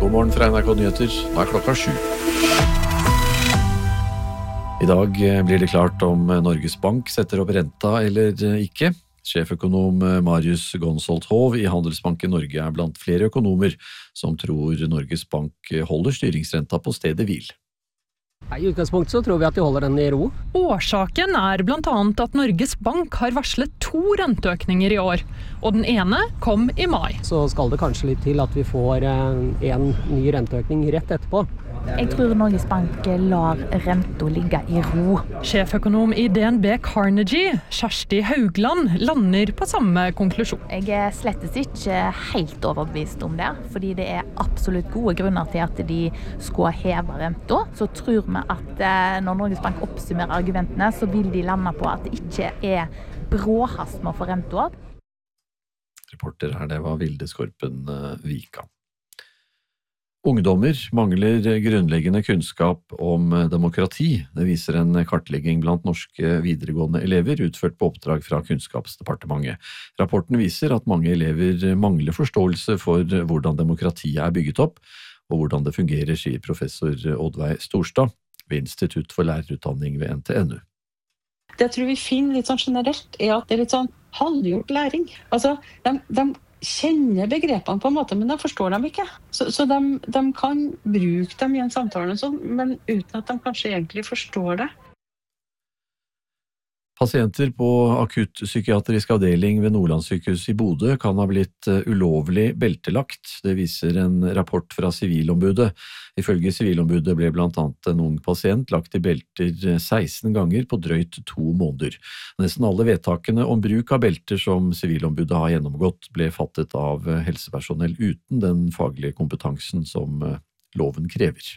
God morgen fra NRK Nyheter, nå klokka 7. I dag blir det klart om Norges Bank setter opp renta eller ikke. Sjeføkonom Marius Gonsolt Hov i Handelsbanken Norge blant flere økonomer som tror Norges Bank holder styringsrenta på stedet hvil. I utgangspunktet så tror vi at de holder den i ro. Årsaken blant annet at Norges Bank har varslet 2 renteøkninger i år, og den ene kom i mai. Så skal det kanskje litt til at vi får en ny renteøkning rett etterpå. Jeg tror Norges Bank lar renta ligge i ro. Sjeføkonom i DNB Carnegie, Kjersti Haugland, lander på samme konklusjon. Jeg slettes ikke helt overbevist om det, fordi det absolutt gode grunner til at de skal heve renta. Så tror vi at når Norges Bank oppsummerer argumentene, så vil de lande på at det ikke bråhast med å få renta opp. Reporter her, det var Vilde Skorpen Vika. Ungdommer mangler grunnleggende kunnskap om demokrati. Det viser en kartlegging blant norske videregående elever utført på oppdrag fra Kunnskapsdepartementet. Rapporten viser at mange elever mangler forståelse for hvordan demokratiet bygget opp, og hvordan det fungerer, sier professor Oddveig Storstad ved Institutt for lærerutdanning ved NTNU. Det jeg tror vi finner litt sånn generelt, at det litt sånn halvgjort læring. Altså, de kjenner begrepene på en måte, men de forstår dem ikke. Så de kan bruke dem i en samtale, men uten at de kanskje egentlig forstår det. Pasienter på akuttpsykiatrisk avdeling ved Nordlandssykehuset i Bodø kan ha blitt ulovlig beltelagt. Det viser en rapport fra Sivilombudet. Ifølge Sivilombudet ble blant annet en ung pasient lagt i belter 16 ganger på drøyt 2 måneder. Nesten alle vedtakene om bruk av belter som Sivilombudet har gjennomgått ble fattet av helsepersonell uten den faglige kompetansen som loven krever.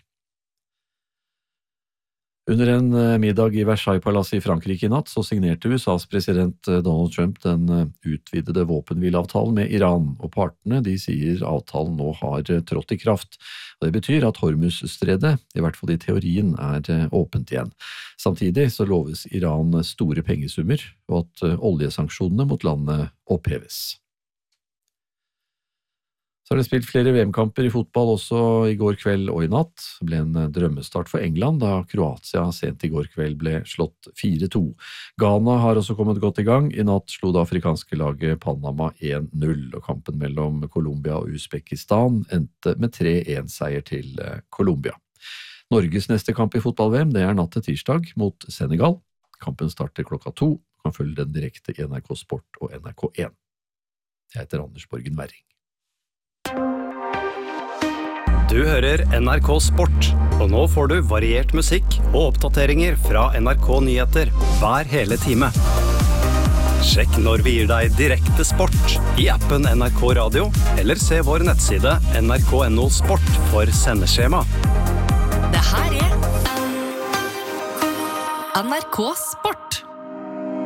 Under en middag i Versailles-palasset i Frankrike i natt så signerte USAs president Donald Trump den utvidede våpenhvileavtalen med Iran, og partene de sier avtalen nå har trådt i kraft. Det betyr at Hormuz-stredet, i hvert fall i teorien, åpent igjen. Samtidig så loves Iran store pengesummer, og at oljesanksjonene mot landet oppheves. Så har det spilt flere VM-kamper i fotball også i går kveld og i natt. Det ble en drømmestart for England da Kroatia sent i går kveld ble slått 4-2. Ghana har også kommet godt i gang. I natt slo det afrikanske laget Panama 1-0, og kampen mellom Colombia og Uzbekistan endte med 3-1-seier til Colombia. Norges neste kamp i fotball-VM det natt til tirsdag mot Senegal. Kampen starter klokka 2. Du kan følge den direkte i NRK Sport og NRK1. Jeg heter Anders Borgen Werring. Du hører NRK Sport, og nå får du variert musikk og oppdateringer fra NRK Nyheter hver hele time. Sjekk når vi gir deg direkte sport i appen NRK Radio, eller se vår nettside nrk.no sport for sendeskjema. Det her NRK Sport.